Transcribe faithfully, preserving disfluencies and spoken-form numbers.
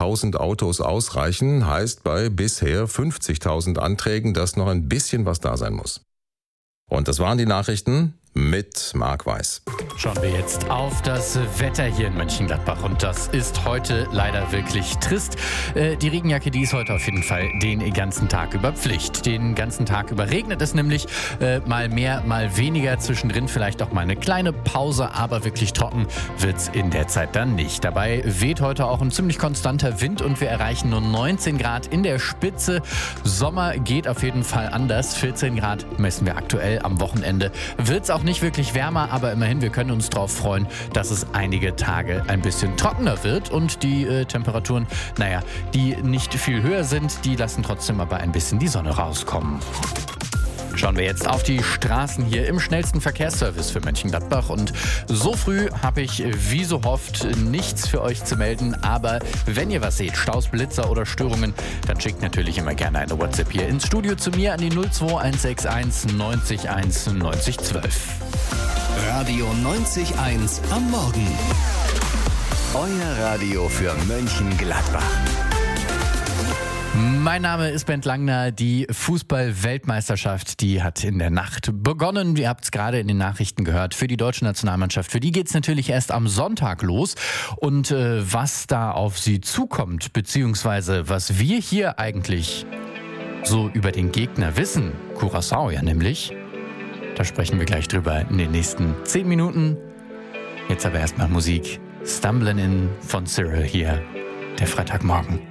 tausend Autos ausreichen, heißt bei bisher fünfzigtausend Anträgen, dass noch ein bisschen was da sein muss. Und das waren die Nachrichten mit Marc Weiß. Schauen wir jetzt auf das Wetter hier in Mönchengladbach und das ist heute leider wirklich trist. Äh, die Regenjacke, die ist heute auf jeden Fall den ganzen Tag über Pflicht. Den ganzen Tag über regnet es nämlich, äh, mal mehr, mal weniger, zwischendrin vielleicht auch mal eine kleine Pause, aber wirklich trocken wird's in der Zeit dann nicht. Dabei weht heute auch ein ziemlich konstanter Wind und wir erreichen nur neunzehn Grad in der Spitze. Sommer geht auf jeden Fall anders. vierzehn Grad messen wir aktuell. Am Wochenende wird's auch nicht wirklich wärmer, aber immerhin, wir können uns darauf freuen, dass es einige Tage ein bisschen trockener wird und die äh, Temperaturen, naja, die nicht viel höher sind, die lassen trotzdem aber ein bisschen die Sonne rauskommen. Schauen wir jetzt auf die Straßen hier im schnellsten Verkehrsservice für Mönchengladbach. Und so früh habe ich, wie so oft, nichts für euch zu melden. Aber wenn ihr was seht, Staus, Blitzer oder Störungen, dann schickt natürlich immer gerne eine WhatsApp hier ins Studio zu mir an die null zwei eins sechs eins neunzig eins neunzig zwölf. Radio neunzig eins am Morgen. Euer Radio für Mönchengladbach. Mein Name ist Bent Langner. Die Fußball-Weltmeisterschaft, die hat in der Nacht begonnen. Ihr habt es gerade in den Nachrichten gehört. Für die deutsche Nationalmannschaft, für die geht es natürlich erst am Sonntag los. Und äh, was da auf sie zukommt, beziehungsweise was wir hier eigentlich so über den Gegner wissen, Curaçao ja nämlich, da sprechen wir gleich drüber in den nächsten zehn Minuten. Jetzt aber erstmal Musik. Stumbling in von Cyril hier, der Freitagmorgen.